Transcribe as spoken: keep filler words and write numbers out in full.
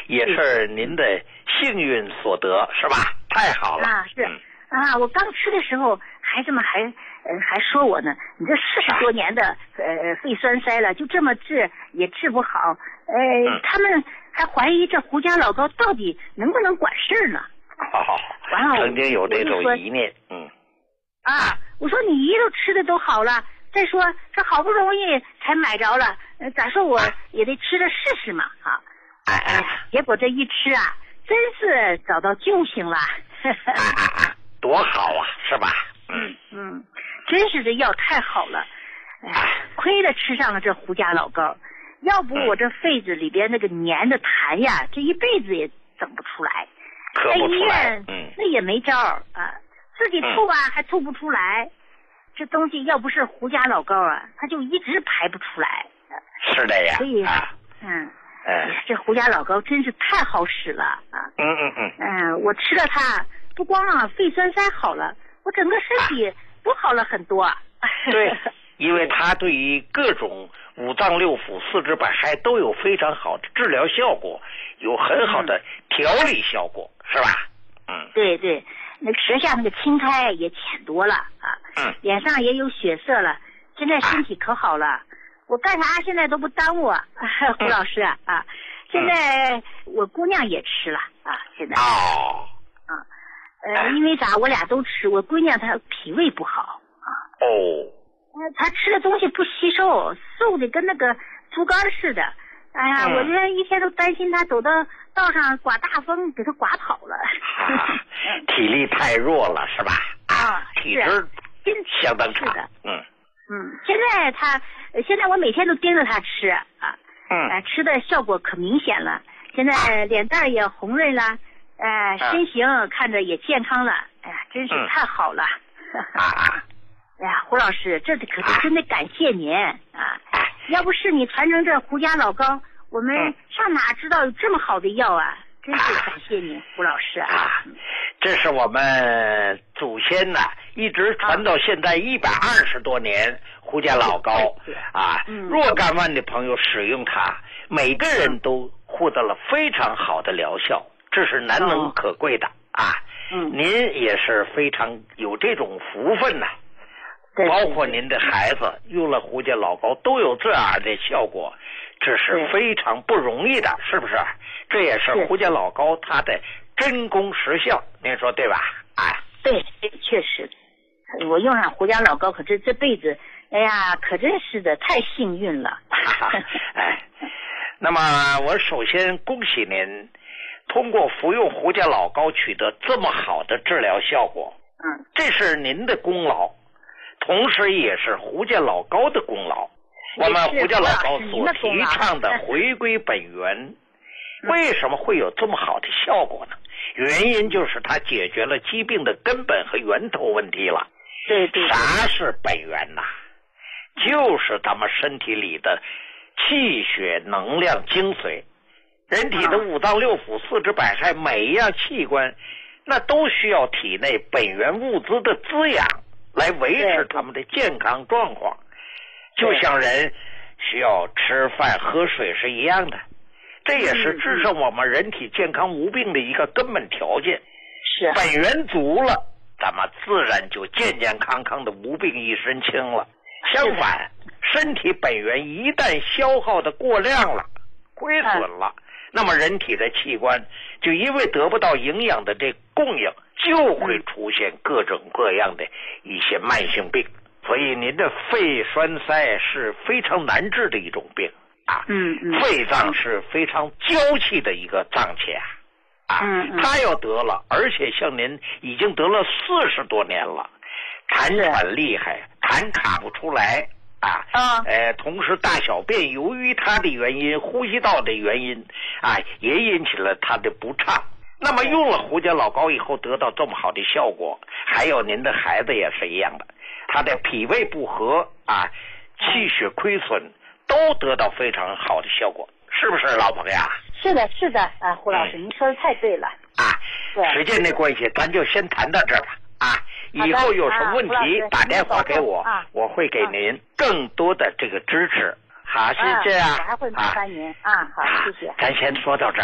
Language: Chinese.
也是您的幸运所得，是吧？太好了啊！是、 嗯、 啊，我刚吃的时候，孩子们还呃还说我呢，你这四十多年的、啊、呃肺栓塞了，就这么治也治不好，呃、嗯，他们还怀疑这胡家老高到底能不能管事儿呢？ 哦，完了，曾经有这种疑念，嗯。 啊，我说你姨都吃的都好了，再说这好不容易才买着了，呃，咋说我也得吃着试试嘛啊！哎哎，结果这一吃啊，真是找到救星了， 多好啊，是吧？ 嗯嗯，真是这药太好了，哎，亏了吃上了这胡家老膏，要不我这肺子里边那个粘的痰呀，这一辈子也整不出来， 在医院、 嗯、 那也没招啊。自己吐啊、嗯、还吐不出来，这东西要不是胡家老膏啊，他就一直排不出来。 是的呀。 所以， 啊、 嗯，哎，这胡家老膏真是太好使了啊！ 嗯嗯嗯。 嗯，我吃了它，不光啊肺栓塞好了，我整个身体都好了很多。啊、 对，因为它对于各种五脏六腑、四肢百骸都有非常好的治疗效果，有很好的调理效果，嗯、是吧？嗯， 对对。那个舌下那个青苔也浅多了啊， 嗯， 脸上也有血色了，现在身体可好了，啊、我干啥现在都不耽误啊，胡老师啊，啊，现在我姑娘也吃了啊，现在哦， 啊，呃，因为啥我俩都吃，我闺女她脾胃不好啊， 哦， 她吃的东西不吸收，瘦的跟那个猪肝似的，哎呀，嗯、我这一天都担心她走到道上刮大风给她刮跑了。 啊，体力太弱了是吧？ 啊， 体质相当差。嗯嗯，现在他现在我每天都盯着他吃啊， 嗯、 呃，吃的效果可明显了。现在脸蛋也红润了，呃，身形看着也健康了。哎呀，真是太好了。 啊， 哎呀，胡老师，这可是真的感谢您啊！要不是你传承这胡家老膏，我们上哪知道有这么好的药啊？真是感谢你，胡老师啊！ 啊，这是我们祖先呐、啊，一直传到现在一百二十多年，胡家老膏啊， 嗯、 若干万的朋友使用它，每个人都获得了非常好的疗效，这是难能可贵的、哦、啊！ 嗯， 您也是非常有这种福分呐、啊，包括您的孩子用了胡家老膏都有这样的效果，这是非常不容易的，是不是？这也是胡家老膏它的真功实效，您说对吧？哎， 对，确实，我用上胡家老膏，可这这辈子，哎呀，可真是的，太幸运了。 哎，那么我首先恭喜您，通过服用胡家老膏取得这么好的治疗效果。 嗯， 这是您的功劳，同时也是胡家老膏的功劳。我们胡家老膏所提倡的回归本源。为什么会有这么好的效果呢？原因就是它解决了疾病的根本和源头问题了。 对对。 啥是本源呐？就是咱们身体里的气血、能量、精髓。人体的五脏六腑、四肢百骸，每一样器官，那都需要体内本源物资的滋养，来维持他们的健康状况。就像人需要吃饭、喝水是一样的。这也是支撑我们人体健康无病的一个根本条件。 是本源足了，咱们自然就健健康康的无病一身轻了。相反，身体本源一旦消耗的过量了、亏损了，那么人体的器官就因为得不到营养的这供应，就会出现各种各样的一些慢性病。所以您的肺栓塞是非常难治的一种病。啊， 嗯嗯， 肺脏是非常娇气的一个脏器啊，啊， 嗯嗯， 他要得了，而且像您已经得了四十多年了，痰喘厉害，痰卡不出来啊， 啊， 呃，同时大小便由于他的原因，呼吸道的原因啊，也引起了他的不畅。那么用了胡家老膏以后得到这么好的效果，还有您的孩子也是一样的，他的脾胃不和啊，气血亏损。都得到非常好的效果，是不是老朋友？ 是的，是的啊，胡老师，嗯、您说的太对了啊。时间的关系，咱就先谈到这儿吧。啊，以后有什么问题、啊、打电话给我， 啊、 我会给您更多的这个支持。好，是这样。 我还会麻烦您啊。好，谢谢。 咱先说到这儿。